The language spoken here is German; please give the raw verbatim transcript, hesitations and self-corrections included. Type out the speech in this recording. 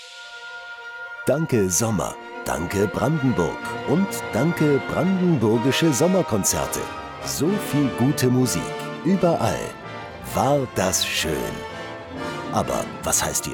Danke Sommer, danke Brandenburg und danke Brandenburgische Sommerkonzerte. So viel gute Musik, überall. War das schön. Aber was heißt